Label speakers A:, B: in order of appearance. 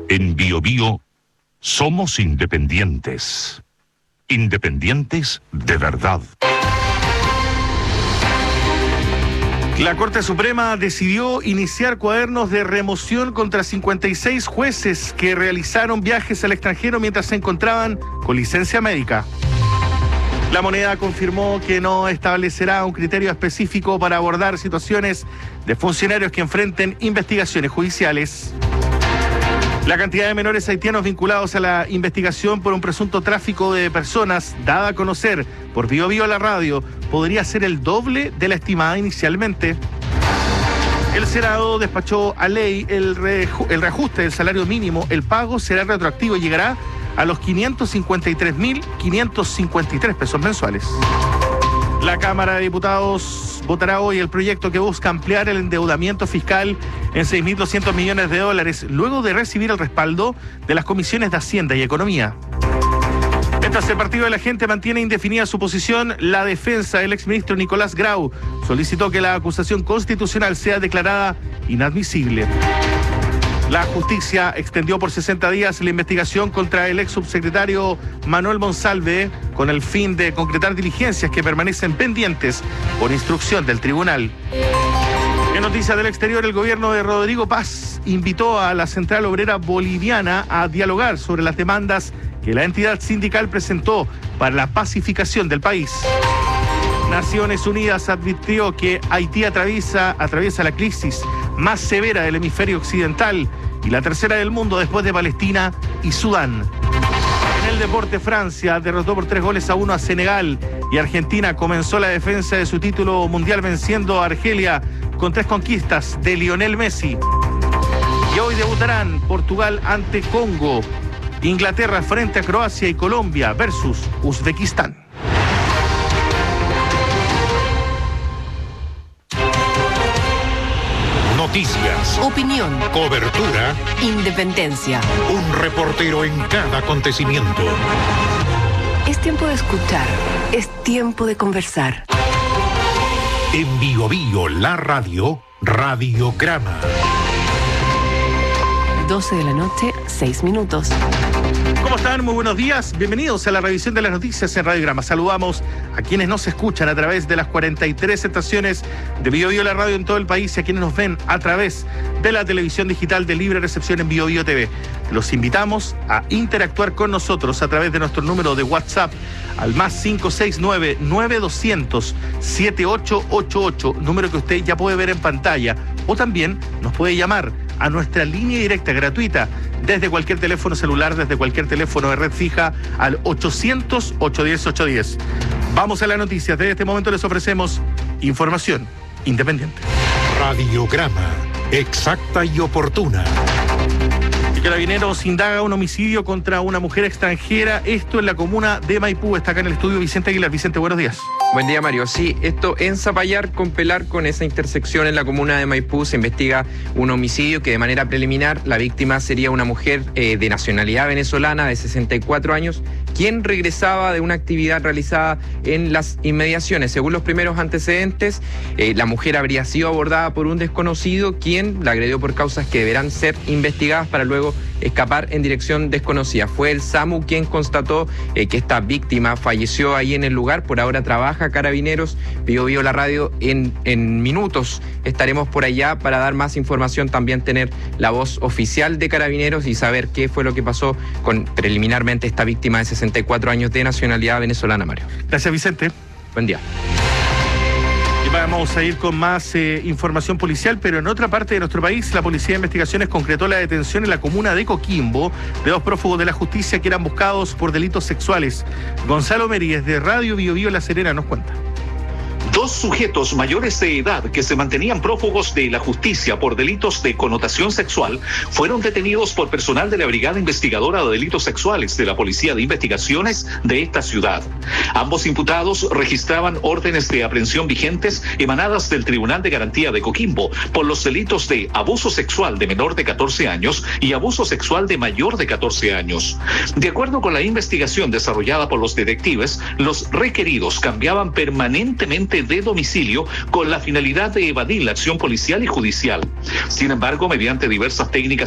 A: En BioBio somos independientes. Independientes de verdad.
B: La Corte Suprema decidió iniciar cuadernos de remoción contra 56 jueces que realizaron viajes al extranjero mientras se encontraban con licencia médica. La Moneda confirmó que no establecerá un criterio específico para abordar situaciones de funcionarios que enfrenten investigaciones judiciales. La cantidad de menores haitianos vinculados a la investigación por un presunto tráfico de personas, dada a conocer por BioBio la radio, podría ser el doble de la estimada inicialmente. El Senado despachó a ley el reajuste del salario mínimo. El pago será retroactivo y llegará a los 553.553 pesos mensuales. La Cámara de Diputados votará hoy el proyecto que busca ampliar el endeudamiento fiscal en 6.200 millones de dólares, luego de recibir el respaldo de las comisiones de Hacienda y Economía. Mientras el Partido de la Gente mantiene indefinida su posición, la defensa del exministro Nicolás Grau solicitó que la acusación constitucional sea declarada inadmisible. La justicia extendió por 60 días la investigación contra el ex subsecretario Manuel Monsalve con el fin de concretar diligencias que permanecen pendientes por instrucción del tribunal. En noticias del exterior, el gobierno de Rodrigo Paz invitó a la Central Obrera Boliviana a dialogar sobre las demandas que la entidad sindical presentó para la pacificación del país. Naciones Unidas advirtió que Haití atraviesa la crisis más severa del hemisferio occidental y la tercera del mundo después de Palestina y Sudán. En el deporte, Francia derrotó por 3-1 a Senegal y Argentina comenzó la defensa de su título mundial venciendo a Argelia con 3 conquistas de Lionel Messi. Y hoy debutarán Portugal ante Congo, Inglaterra frente a Croacia y Colombia versus Uzbekistán.
C: Noticias,
D: opinión,
C: cobertura,
D: independencia.
C: Un reportero en cada acontecimiento.
D: Es tiempo de escuchar, es tiempo de conversar.
C: En BioBio la radio, Radiograma.
D: 12 de la noche, 6 minutos.
B: ¿Cómo están? Muy buenos días. Bienvenidos a la revisión de las noticias en Radiograma. Saludamos a quienes nos escuchan a través de las 43 estaciones de BioBio la radio en todo el país y a quienes nos ven a través de la televisión digital de libre recepción en BioBio TV. Los invitamos a interactuar con nosotros a través de nuestro número de WhatsApp al más 569-9200-7888, número que usted ya puede ver en pantalla, o también nos puede llamar a nuestra línea directa gratuita desde cualquier teléfono celular, desde cualquier teléfono de red fija al 800-810-810. Vamos a las noticias. Desde este momento les ofrecemos información independiente.
C: Radiograma, exacta y oportuna.
B: Y Carabineros indaga un homicidio contra una mujer extranjera, esto en la comuna de Maipú. Está acá en el estudio Vicente Aguilar. Vicente, buenos días.
E: Buen día, Mario. Sí, esto en Zapallar con Pelar, con esa intersección en la comuna de Maipú, se investiga un homicidio que de manera preliminar la víctima sería una mujer de nacionalidad venezolana de 64 años, quien regresaba de una actividad realizada en las inmediaciones. Según los primeros antecedentes, la mujer habría sido abordada por un desconocido, quien la agredió por causas que deberán ser investigadas para luego escapar en dirección desconocida. Fue el SAMU quien constató que esta víctima falleció ahí en el lugar. Por ahora trabaja Carabineros. BioBio la radio. En minutos estaremos por allá para dar más información, también tener la voz oficial de Carabineros y saber qué fue lo que pasó con preliminarmente esta víctima de 64 años de nacionalidad venezolana, Mario.
B: Gracias, Vicente.
E: Buen día.
B: Y vamos a ir con más información policial, pero en otra parte de nuestro país, la Policía de Investigaciones concretó la detención en la comuna de Coquimbo de 2 prófugos de la justicia que eran buscados por delitos sexuales. Gonzalo Meríez, de Radio BioBio La Serena, nos cuenta.
F: 2 sujetos mayores de edad que se mantenían prófugos de la justicia por delitos de connotación sexual fueron detenidos por personal de la Brigada Investigadora de Delitos Sexuales de la Policía de Investigaciones de esta ciudad. Ambos imputados registraban órdenes de aprehensión vigentes emanadas del Tribunal de Garantía de Coquimbo por los delitos de abuso sexual de menor de 14 años y abuso sexual de mayor de 14 años. De acuerdo con la investigación desarrollada por los detectives, los requeridos cambiaban permanentemente de domicilio con la finalidad de evadir la acción policial y judicial. Sin embargo, mediante diversas técnicas